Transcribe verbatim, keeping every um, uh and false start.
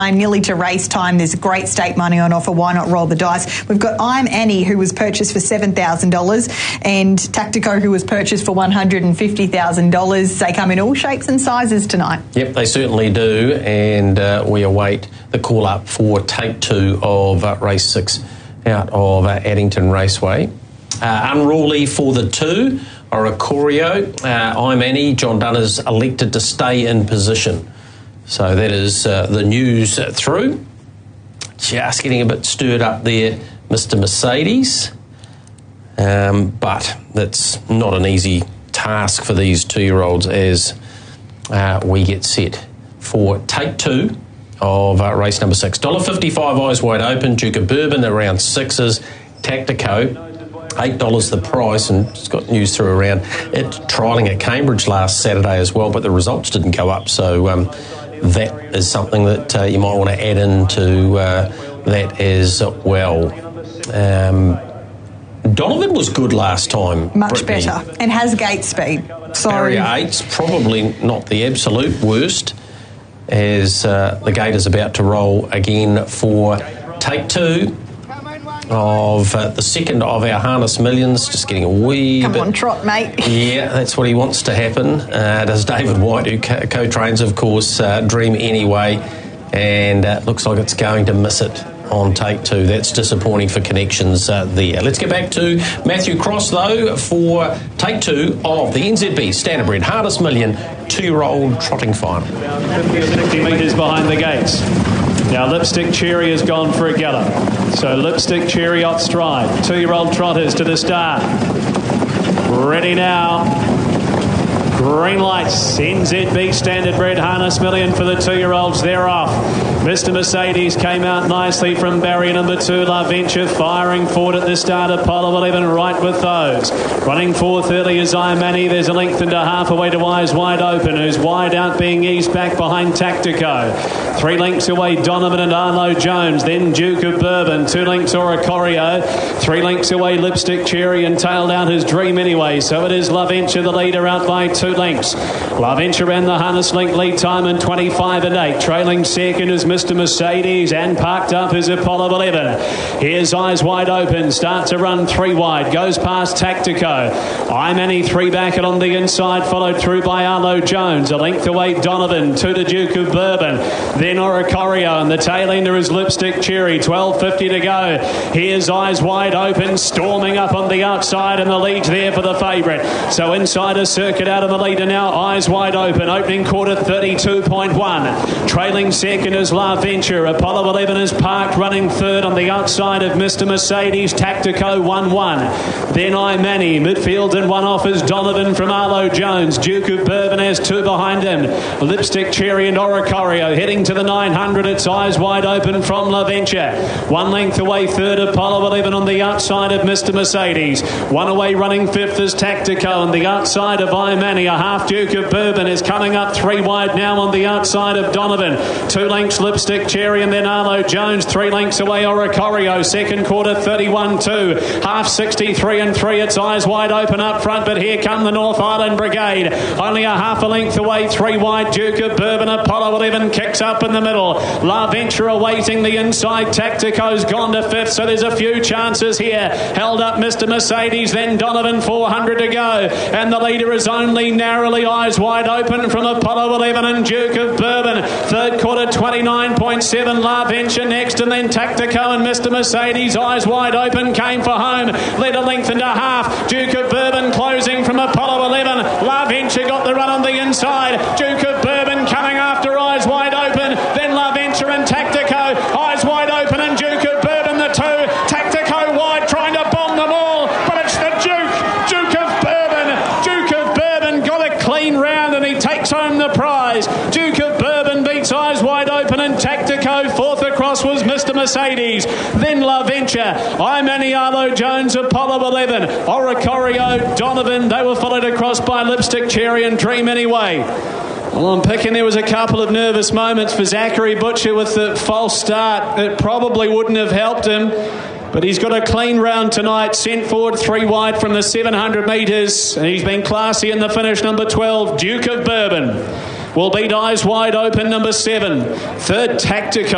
Nearly to race time. There's great stake money on offer. Why not roll the dice? We've got I'm Annie, who was purchased for seven thousand dollars, and Tactico, who was purchased for one hundred fifty thousand dollars. They come in all shapes and sizes tonight. Yep, they certainly do, and uh, we await the call-up for take two of uh, race six out of uh, Addington Raceway. Uh, unruly for the two, Oricorio. Uh, I'm Annie. John Dunn is elected to stay in position. So that is uh, the news through. Just getting a bit stirred up there, Mister Mercedes. Um, but that's not an easy task for these two-year-olds as uh, we get set for take two of uh, race number six. one dollar fifty-five, Eyes Wide Open. Duke of Bourbon around sixes. Tactico, eight dollars the price, and it's got news through around it trialling at Cambridge last Saturday as well, but the results didn't go up, so um, that is something that uh, you might want to add into uh, that as well. Um, Donovan was good last time. Much Brittany. better, and has gate speed. So Barrier eight's probably not the absolute worst, as uh, the gate is about to roll again for take two of uh, the second of our Harness Millions. Just getting a wee Come bit... on, trot, mate. Yeah, that's what he wants to happen. Uh, does David White, who co- co-trains, of course, uh, Dream Anyway, and uh, looks like it's going to miss it on take two. That's disappointing for Connections uh, there. Let's get back to Matthew Cross, though, for take two of the N Z B Standardbred Harness Million two-year-old trotting final. About fifty or sixty metres behind the gates. Now Lipstick Cherry has gone for a gallop. So Lipstick Cherry off stride. Two-year-old trotters to the start. Ready now. Green lights. N Z B Standardbred Harness Million for the two-year-olds. They're off. Mister Mercedes came out nicely from barrier number two. La Venture firing forward at the start. Apollo eleven right with those. Running four thirty is Iamani. There's a length and a half away to Eyes Wide Open, who's wide out being eased back behind Tactico. Three lengths away Donovan and Arlo Jones. Then Duke of Bourbon. Two lengths Oricorio. Three lengths away Lipstick Cherry, and tailed out his Dream Anyway. So it is La Venture, the leader, out by two lengths. La Venture ran the harness link lead time in twenty-five and eight. Trailing second is Mister Mercedes, and parked up is Apollo eleven. Here's Eyes Wide Open. Start to run three wide. Goes past Tactico. I'm Annie three back and on the inside, followed through by Arlo Jones. A length away Donovan. Two to Duke of Bourbon. Then Oricorio, and the tail ender is Lipstick Cherry. twelve fifty to go. Here's Eyes Wide Open, storming up on the outside, and the lead there for the favourite. So inside a circuit out of the leader now. Eyes Wide Open. Opening quarter thirty-two point one. Trailing second is La Venture. Apollo eleven is parked, running third on the outside of Mister Mercedes. Tactico one one. Then Iamani. Midfield and one off is Donovan from Arlo Jones. Duke of Bourbon has two behind him. Lipstick Cherry and Oricorio heading to the nine hundred. It's Eyes Wide Open from La Venture. One length away third, Apollo eleven on the outside of Mister Mercedes. One away running fifth is Tactico on the outside of Iamani. A half Duke of Bourbon is coming up three wide now on the outside of Donovan. Two lengths Lipstick Cherry, and then Arlo Jones. Three lengths away Oricorio. Second quarter thirty-one two. Half sixty-three and three. It's Eyes Wide Open up front, but here come the North Island Brigade. Only a half a length away. Three wide Duke of Bourbon. Apollo eleven kicks up in the middle. La Venture awaiting the inside. Tactico's gone to fifth, so there's a few chances here. Held up Mister Mercedes, then Donovan, four hundred to go, and the leader is only narrowly Eyes Wide Open from Apollo eleven and Duke of Bourbon. Third quarter twenty-nine point seven. La Venture next, and then Tactico and Mister Mercedes. Eyes Wide Open came for home, led a length and a half. Duke of Bourbon closing from Apollo eleven. La Venture got the run on the inside. Duke of Bourbon coming after Eyes Wide Open, then La Venture and Tactico. Eyes Wide Open and Duke of Bourbon, the two. Tactico wide, trying to bomb them all, but it's the Duke. Duke of Bourbon. Duke of Bourbon got a clean round, and he takes home the prize. Duke of Bourbon beats Eyes Wide Open and Tactico. Fourth across was Mister Mercedes, then La Venture. I'm Annie, Arlo Jones, Apollo eleven. Oricorio, Donovan. They were followed across by Lipstick Cherry and Dream Anyway. Well, I'm picking there was a couple of nervous moments for Zachary Butcher with the false start. It probably wouldn't have helped him, but he's got a clean round tonight. Sent forward three wide from the seven hundred metres, and he's been classy in the finish. Number twelve, Duke of Bourbon, will beat Eyes Wide Open, number seven. Third, Tactico.